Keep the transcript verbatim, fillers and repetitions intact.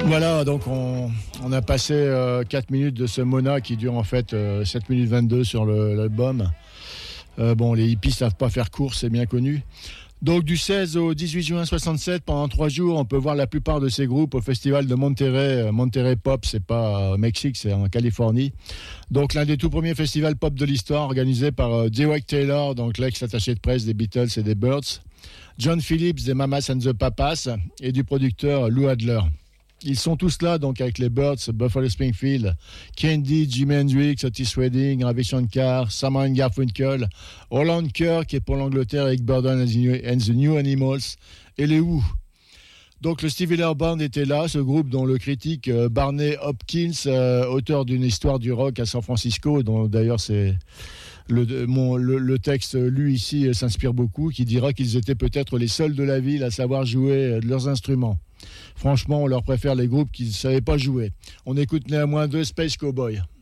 Voilà, donc on, on a passé euh, quatre minutes de ce Mona qui dure en fait euh, sept minutes vingt-deux sur le, l'album. Euh, bon, les hippies savent pas faire court, c'est bien connu. Donc du seize au dix-huit juin soixante-sept, pendant trois jours, on peut voir la plupart de ces groupes au festival de Monterrey. Monterrey Pop, c'est pas au Mexique, c'est en Californie. Donc l'un des tout premiers festivals pop de l'histoire, organisé par euh, Derek Taylor, donc l'ex-attaché de presse des Beatles et des Byrds, John Phillips des Mamas and the Papas et du producteur Lou Adler. Ils sont tous là, donc, avec les Byrds, Buffalo Springfield, Candy, Jimi Hendrix, Otis Redding, Ravi Shankar, Simon Garfunkel, Roland Kirk, et pour l'Angleterre, Eric Burdon and the New Animals, et les Who. Donc, le Stevie Wonder Band était là, ce groupe dont le critique euh, Barney Hopkins, euh, auteur d'une histoire du rock à San Francisco, dont d'ailleurs c'est... Le, mon, le, le texte lu ici s'inspire beaucoup, qui dira qu'ils étaient peut-être les seuls de la ville à savoir jouer de leurs instruments. Franchement, on leur préfère les groupes qui ne savaient pas jouer. On écoute néanmoins deux Space Cowboy.